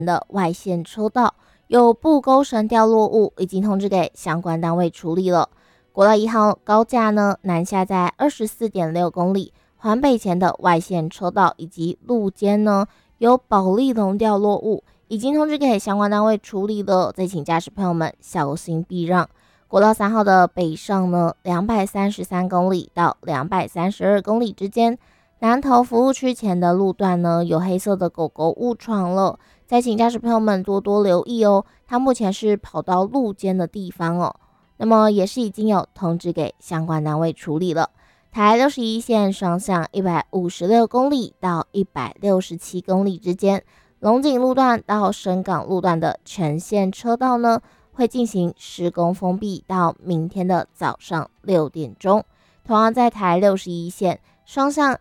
的外线车道有布钩绳掉落物，已经通知给相关单位处理了。国道1号高架呢，南下在 24.6 公里，环北前的外线车道以及路肩呢有保丽龙掉落物，已经通知给相关单位处理了，再请驾驶朋友们小心避让。国道3号的北上呢，233公里到232公里之间，南投服务区前的路段呢，有黑色的狗狗误闯了，再请驾驶朋友们多多留意哦。它目前是跑到路肩的地方哦，那么也是已经有通知给相关单位处理了。台61线双向156公里到167公里之间，龙井路段到深港路段的全线车道呢，会进行施工封闭到明天的早上6点钟。同样在台61线双向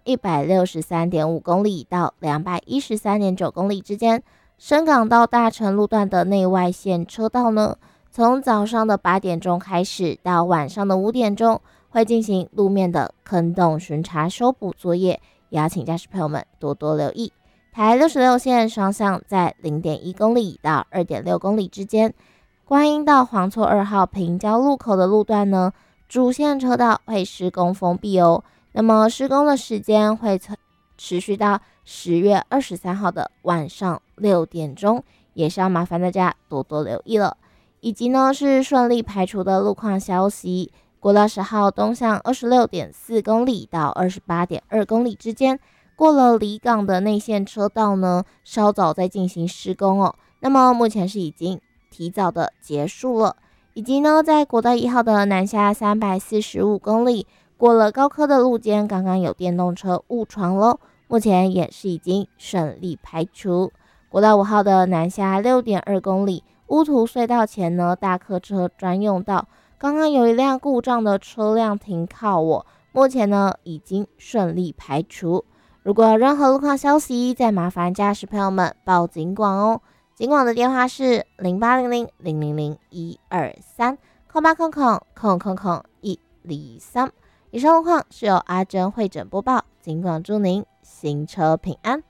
163.5公里到213.9公里之间，深港到大成路段的内外线车道呢，从早上的8点钟开始到晚上的5点钟，会进行路面的坑洞巡查修补作业，也要请驾驶朋友们多多留意。台66线双向在 0.1 公里到 2.6 公里之间，观音到黄厝2号平交路口的路段呢，主线车道会施工封闭哦。那么施工的时间会持续到10月23号的晚上6点钟，也是要麻烦大家多多留意了。以及呢是顺利排除的路况消息，国道10号东向 26.4 公里到 28.2 公里之间，过了离港的内线车道呢，稍早在进行施工哦。那么目前是已经提早的结束了。以及呢在国道1号的南下345公里，过了高科的路肩，刚刚有电动车误闯咯，目前也是已经顺利排除。国道5号的南下 6.2 公里，乌涂隧道前呢，大客车专用道，刚刚有一辆故障的车辆停靠我，目前呢已经顺利排除。如果有任何路况消息，再麻烦驾驶朋友们报警广哦。警广的电话是0800000123 0800000123。以上路况是由阿珍会诊播报，警广祝您行车平安。